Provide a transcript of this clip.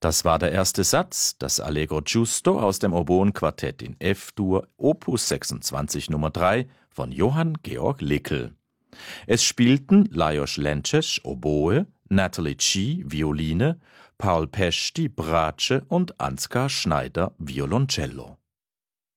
Das war der erste Satz, das Allegro Giusto aus dem Oboenquartett in F-Dur, Opus 26 Nummer 3 von Johann Georg Lickel. Es spielten Lajos Lences, Oboe, Natalie Chi, Violine, Paul Pesti, Bratsche und Ansgar Schneider, Violoncello.